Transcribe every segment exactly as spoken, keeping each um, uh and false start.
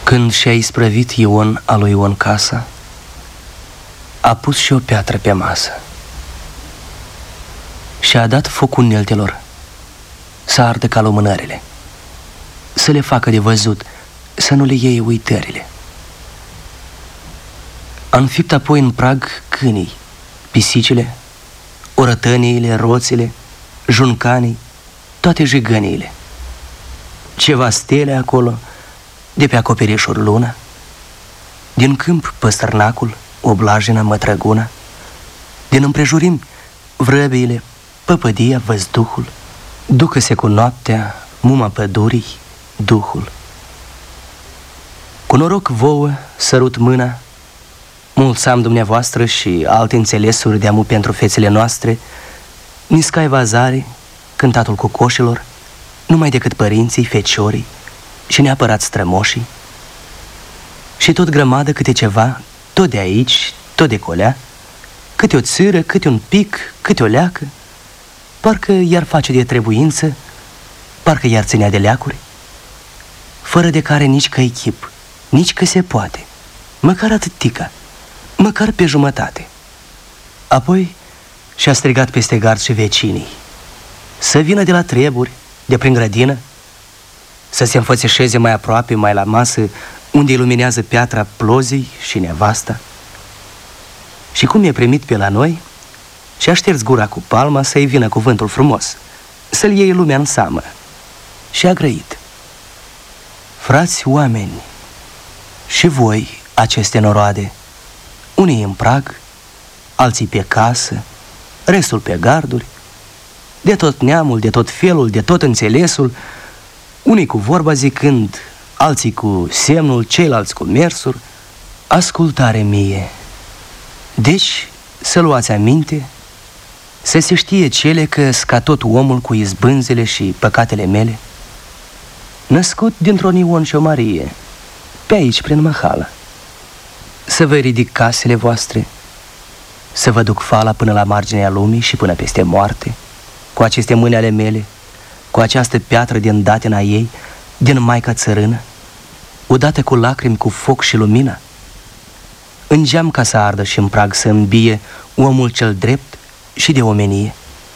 Când și-a isprăvit Ion a lui Ion casa, a pus și o piatră pe masă și a dat foc uneltelor să ardă ca lumânările, să le facă de văzut, să nu le iei uitările. A înfipt apoi în prag câinii, pisicile, orătăniile, roțile, juncanii, toate jigăniile. Ceva stele acolo, de pe acoperișuri luna, din câmp păstărnacul, oblajina, mătrăguna, din împrejurim vrăbiile, păpădia, văzduhul, ducă-se cu noaptea, muma pădurii, duhul. Cu noroc vouă, sărut mâna, mulți am dumneavoastră și alte înțelesuri de-amu pentru fețele noastre, niscai vazare, cântatul cocoșilor, numai decât părinții, feciorii și neapărat strămoșii. Și tot grămadă câte ceva, tot de aici, tot de colea, câte o țâră, câte un pic, câte o leacă, parcă i-ar face de trebuință, parcă i-ar ținea de leacuri, fără de care nici că-i chip, nici că se poate, măcar atâtica, măcar pe jumătate. Apoi și-a strigat peste gard și vecinii să vină de la treburi, de prin grădină, să se înfățișeze mai aproape, mai la masă, unde iluminează piatra plozii și nevasta. Și cum e primit pe la noi, și-a șters gura cu palma să-i vină cuvântul frumos, să-l iei lumea în seamă. Și a grăit: frați oameni, și voi aceste noroade, unii în prag, alții pe casă, restul pe garduri, de tot neamul, de tot felul, de tot înțelesul, unii cu vorba zicând, alții cu semnul, ceilalți cu mersuri, ascultare mie. Deci să luați aminte, să se știe cele că-s ca tot omul cu izbânzele și păcatele mele, născut dintr-o Ion și o Marie, pe aici prin Mahala. Să vă ridic casele voastre, să vă duc fala până la marginea lumii și până peste moarte, cu aceste mâini ale mele, cu această piatră din datina ei, din Maica țărână, odată cu lacrimi, cu foc și lumina, în geam ca să ardă și în prag să îmbie omul cel drept și de omenie.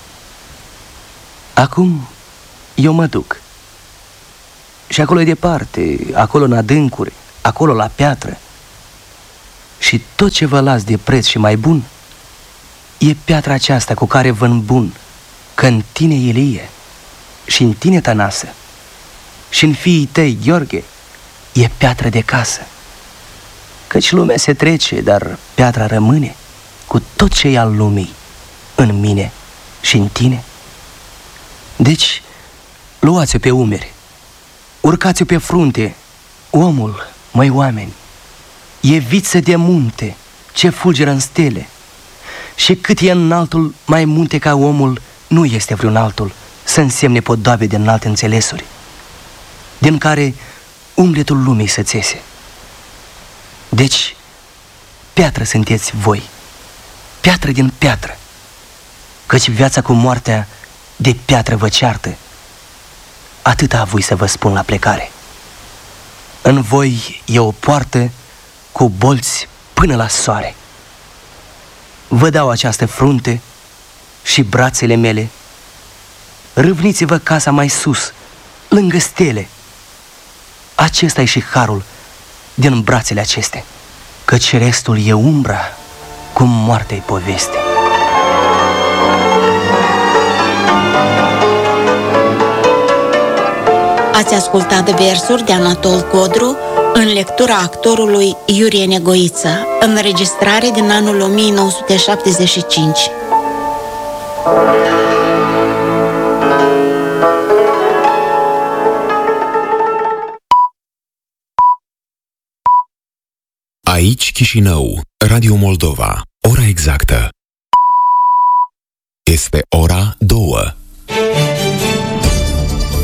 Acum eu mă duc și acolo departe, acolo în adâncuri, acolo la piatră, și tot ce vă las de preț și mai bun e piatra aceasta cu care vă îmbun că în tine, Ilie, și în tine, Tănasă, și în fiii tăi, Gheorghe, e piatră de casă. Căci lumea se trece, dar piatra rămâne cu tot ce e al lumii în mine și în tine. Deci, luați-o pe umeri, urcați-o pe frunte, omul, măi oameni, e viță de munte ce fulgeră în stele, și cât e înaltul mai munte ca omul, nu este vreun altul să însemne podoabe de înalte înțelesuri, din care umbletul lumii să țese. Deci, piatră sunteți voi, piatră din piatră, căci viața cu moartea de piatră vă ceartă. Atât a voi să vă spun la plecare. În voi e o poartă cu bolți până la soare. Vă dau această frunte și brațele mele. Râvniți-vă casa mai sus, lângă stele. Acesta-i și harul din brațele acestea, căci restul e umbra cum moartea-i poveste. Ați ascultat versuri de Anatol Codru în lectura actorului Iurie Negoiță, înregistrare din anul o mie nouă sute șaptezeci și cinci. Aici Chișinău, Radio Moldova, ora exactă este ora două.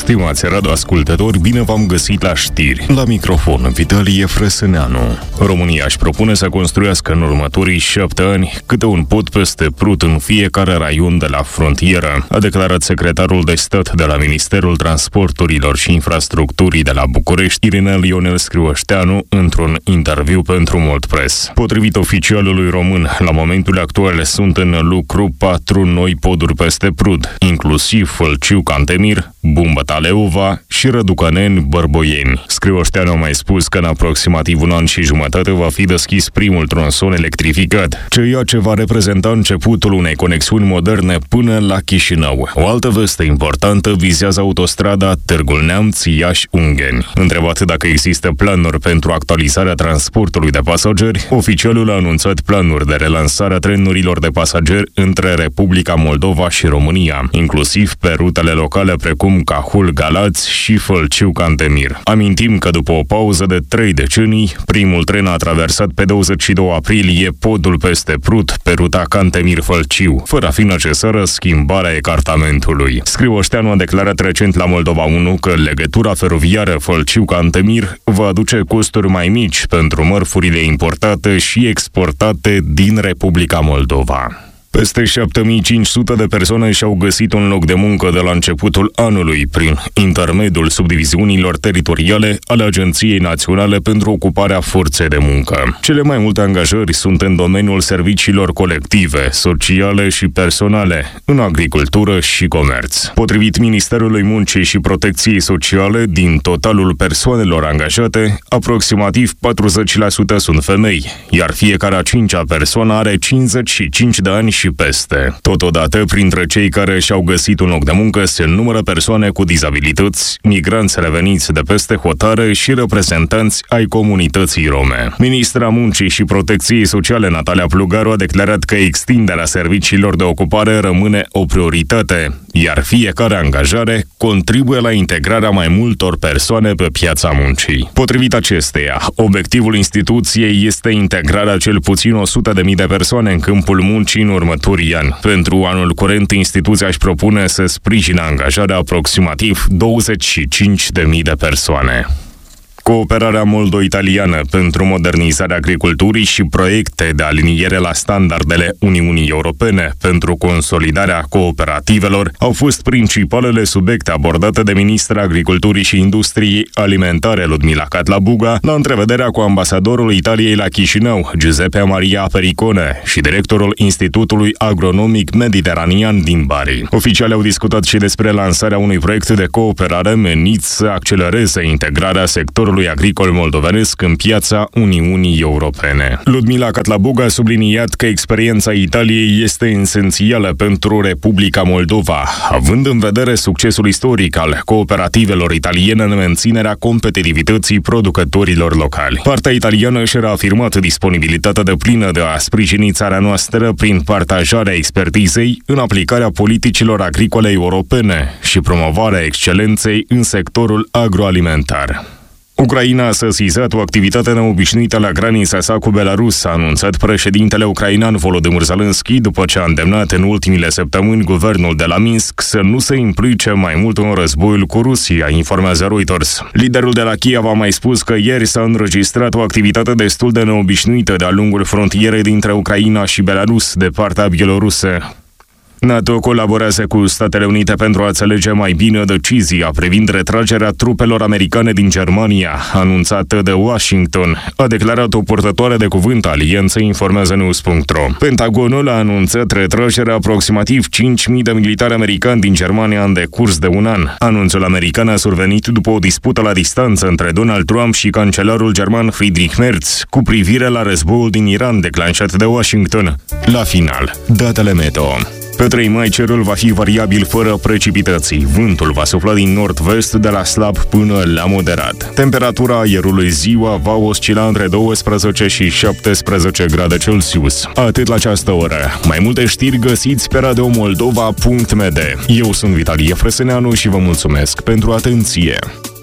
stimați radioascultători, bine v-am găsit la știri. La microfon, Vitalie Frăsâneanu. România își propune să construiască în următorii șapte ani câte un pod peste Prut în fiecare raion de la frontieră, a declarat secretarul de stat de la Ministerul Transporturilor și Infrastructurii de la București, Irinel Ionel Scrioșteanu, într-un interviu pentru Moldpress. Potrivit oficialului român, la momentul actual sunt în lucru patru noi poduri peste Prut, inclusiv Fălciu Cantemir, Bumbăta Leova și Răducăneni Bărboieni. Scrioșteanu a mai spus că în aproximativ un an și jumătate va fi deschis primul tronson electrificat, ceea ce va reprezenta începutul unei conexiuni moderne până la Chișinău. O altă veste importantă vizează autostrada Târgu Neamț-Iași-Ungheni. Întrebat dacă există planuri pentru actualizarea transportului de pasageri, oficialul a anunțat planuri de relansare a trenurilor de pasageri între Republica Moldova și România, inclusiv pe rutele locale precum Cahul-Galați și Fălciu-Cantemir. Amintim că după o pauză de trei decenii, primul tren a traversat pe douăzeci și doi aprilie podul peste Prut pe ruta Cantemir-Fălciu, fără a fi necesară schimbarea ecartamentului. Scrioșteanu a declarat recent la Moldova unu că legătura feroviară Fălciu-Cantemir va aduce costuri mai mici pentru mărfurile importate și exportate din Republica Moldova. Peste șapte mii cinci sute de persoane și-au găsit un loc de muncă de la începutul anului prin intermediul subdiviziunilor teritoriale ale Agenției Naționale pentru Ocuparea Forței de Muncă. Cele mai multe angajări sunt în domeniul serviciilor colective, sociale și personale, în agricultură și comerț. Potrivit Ministerului Muncii și Protecției Sociale, din totalul persoanelor angajate, aproximativ patruzeci la sută sunt femei, iar fiecare a cincea persoană are cincizeci și cinci de ani și peste. Totodată, printre cei care și-au găsit un loc de muncă se numără persoane cu dizabilități, migranți reveniți de peste hotare și reprezentanți ai comunității rome. Ministra Muncii și Protecției Sociale Natalia Plugaru a declarat că extinderea serviciilor de ocupare rămâne o prioritate, iar fiecare angajare contribuie la integrarea mai multor persoane pe piața muncii. Potrivit acesteia, obiectivul instituției este integrarea cel puțin o sută de mii de persoane în câmpul muncii în următorii ani. Pentru anul curent, instituția își propune să sprijine angajarea aproximativ douăzeci și cinci de mii de persoane. Cooperarea moldo-italiană pentru modernizarea agriculturii și proiecte de aliniere la standardele Uniunii Europene pentru consolidarea cooperativelor au fost principalele subiecte abordate de ministra Agriculturii și Industriei Alimentare Ludmila Catlabuga la întrevederea cu ambasadorul Italiei la Chișinău, Giuseppe Maria Pericone, și directorul Institutului Agronomic Mediteranean din Bari. Oficialii au discutat și despre lansarea unui proiect de cooperare menit să accelereze integrarea sectorului agricol moldovenesc în piața Uniunii Europene. Ludmila Catlabuga a subliniat că experiența Italiei este esențială pentru Republica Moldova, având în vedere succesul istoric al cooperativelor italiene în menținerea competitivității producătorilor locali. Partea italiană și-a reafirmat disponibilitatea deplină de a sprijini țara noastră prin partajarea expertizei în aplicarea politicilor agricole europene și promovarea excelenței în sectorul agroalimentar. Ucraina a sesizat o activitate neobișnuită la granița sa cu Belarus, a anunțat președintele ucrainean Volodymyr Zelensky după ce a îndemnat în ultimile săptămâni guvernul de la Minsk să nu se implice mai mult în războiul cu Rusia, informează Reuters. Liderul de la Kiev a mai spus că ieri s-a înregistrat o activitate destul de neobișnuită de-a lungul frontierei dintre Ucraina și Belarus de partea bielorusă. NATO colaborează cu Statele Unite pentru a înțelege mai bine decizia privind retragerea trupelor americane din Germania, anunțată de Washington, a declarat o purtătoare de cuvânt a alianței, informează news punct ro. Pentagonul a anunțat retragerea aproximativ cinci mii de militari americani din Germania în decurs de un an. Anunțul american a survenit după o dispută la distanță între Donald Trump și cancelarul german Friedrich Merz cu privire la războiul din Iran declanșat de Washington. La final, datele meteo. Pe trei mai cerul va fi variabil fără precipitații. Vântul va sufla din nord-vest de la slab până la moderat. Temperatura aerului ziua va oscila între douăsprezece și șaptesprezece grade Celsius. Atât la această oră. Mai multe știri găsiți pe radio moldova punct m d. Eu sunt Vitalie Frăsâneanu și vă mulțumesc pentru atenție.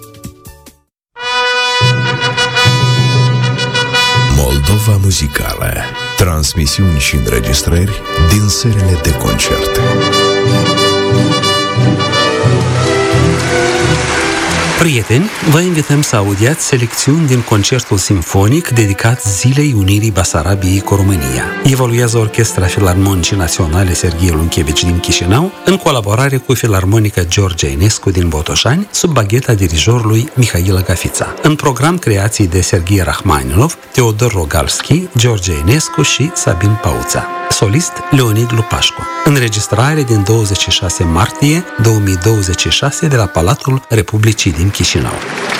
Moldova Muzicală. Transmisiuni și înregistrări din serile de concerte. Prieteni, vă invităm să audiați selecțiuni din concertul simfonic dedicat Zilei Unirii Basarabiei cu România. Evoluează Orchestra Filarmonicii Naționale Serghei Lunchevici din Chișinău, în colaborare cu Filarmonica George Enescu din Botoșani, sub bagheta dirijorului Mihail Gafița. În program creații de Serghei Rachmaninov, Teodor Rogalski, George Enescu și Sabin Pauța. Solist Leonid Lupașcu. Înregistrare din douăzeci și șase martie două mii douăzeci și șase de la Palatul Republicii din Chișinău.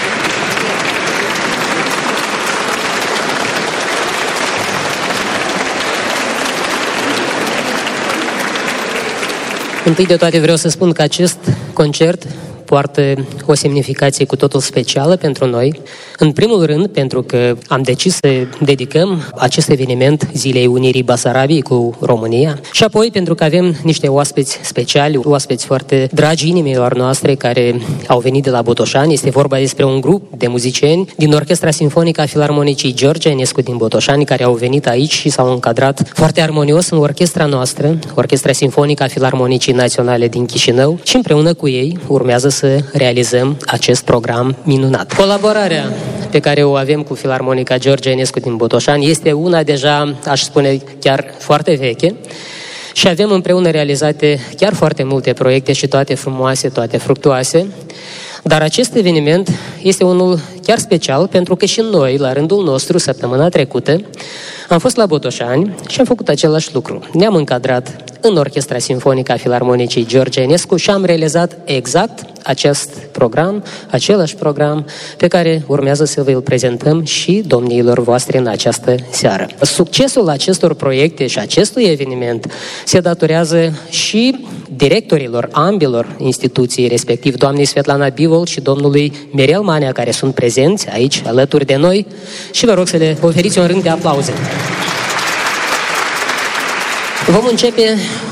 Întâi de toate vreau să spun că acest concert poartă o semnificație cu totul specială pentru noi. În primul rând, pentru că am decis să dedicăm acest eveniment Zilei Unirii Basarabiei cu România și apoi pentru că avem niște oaspeți speciali, oaspeți foarte dragi inimilor noastre care au venit de la Botoșani. Este vorba despre un grup de muzicieni din Orchestra Simfonică a Filarmonicii George Enescu din Botoșani care au venit aici și s-au încadrat foarte armonios în orchestra noastră, Orchestra Simfonică a Filarmonicii Naționale din Chișinău, și împreună cu ei urmează să realizăm acest program minunat. Colaborarea pe care o avem cu Filarmonica George Enescu din Botoșani este una deja, aș spune, chiar foarte veche și avem împreună realizate chiar foarte multe proiecte și toate frumoase, toate fructuoase. Dar acest eveniment este unul chiar special pentru că și noi, la rândul nostru, săptămâna trecută, am fost la Botoșani și am făcut același lucru. Ne-am încadrat în Orchestra Simfonică a Filarmonicii George Enescu și am realizat exact acest program, același program pe care urmează să vă-l prezentăm și domniilor voastre în această seară. Succesul acestor proiecte și acestui eveniment se datorează și directorilor ambilor instituții, respectiv doamnei Svetlana Bivol și domnului Mirel Manea, care sunt prezenți aici alături de noi, și vă rog să le oferiți un rând de aplauze. Vom începe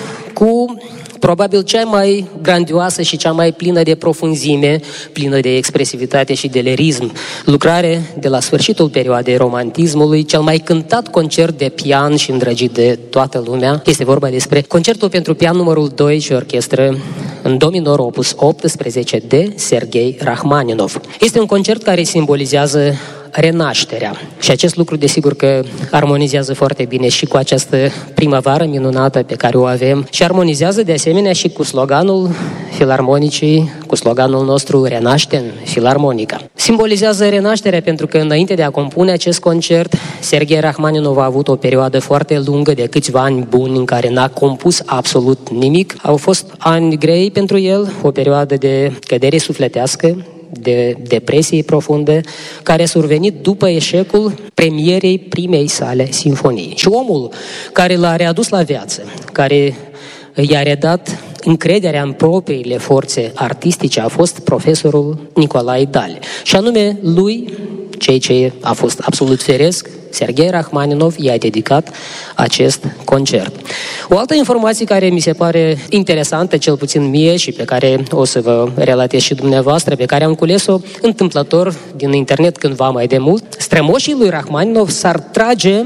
cu probabil cea mai grandioasă și cea mai plină de profunzime, plină de expresivitate și de lirism, lucrare de la sfârșitul perioadei romantismului, cel mai cântat concert de pian și îndrăgit de toată lumea. Este vorba despre concertul pentru pian numărul doi și orchestră în do minor opus optsprezece de Serghei Rachmaninov. Este un concert care simbolizează renașterea. Și acest lucru, desigur, că armonizează foarte bine și cu această primăvară minunată pe care o avem și armonizează de asemenea și cu sloganul Filarmonicii, cu sloganul nostru Renaștem Filarmonica. Simbolizează renașterea pentru că înainte de a compune acest concert, Serghei Rachmaninov a avut o perioadă foarte lungă de câțiva ani buni în care n-a compus absolut nimic. Au fost ani grei pentru el, o perioadă de cădere sufletească, de depresie profundă, care a survenit după eșecul premierei primei sale sinfonii. Și omul care l-a readus la viață, care i-a redat încrederea în propriile forțe artistice, a fost profesorul Nicolae Dale. Și anume lui, ceea ce a fost absolut firesc, Serghei Rachmaninov i-a dedicat acest concert. O altă informație care mi se pare interesantă, cel puțin mie, și pe care o să vă relatez și dumneavoastră, pe care am cules-o întâmplător din internet cândva mai de mult, strămoșii lui Rachmaninov s-ar trage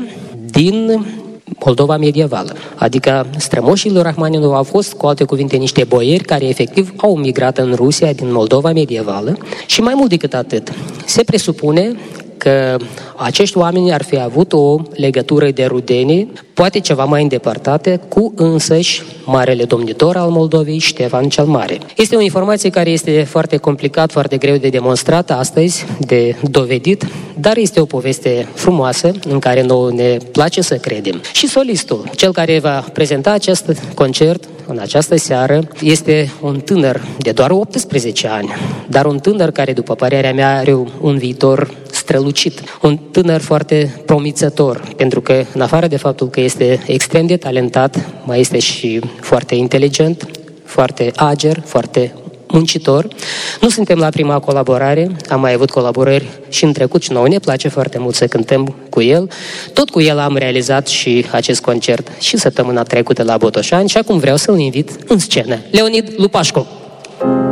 din Moldova medievală. Adică strămoșii lui Rachmaninov au fost, cu alte cuvinte, niște boieri care efectiv au migrat în Rusia din Moldova medievală și mai mult decât atât, se presupune că acești oameni ar fi avut o legătură de rudenie, poate ceva mai îndepărtată, cu însăși marele domnitor al Moldovei, Ștefan cel Mare. Este o informație care este foarte complicat, foarte greu de demonstrat astăzi, de dovedit, dar este o poveste frumoasă în care nouă ne place să credem. Și solistul, cel care va prezenta acest concert în această seară, este un tânăr de doar optsprezece ani, dar un tânăr care, după părerea mea, are un viitor strălucit. Un tânăr foarte promițător, pentru că, în afară de faptul că este extrem de talentat, mai este și foarte inteligent, foarte ager, foarte muncitor. Nu suntem la prima colaborare, am mai avut colaborări și în trecut și nouă ne place foarte mult să cântăm cu el. Tot cu el am realizat și acest concert și săptămâna trecută la Botoșani și acum vreau să-l invit în scenă. Leonid Lupașcu.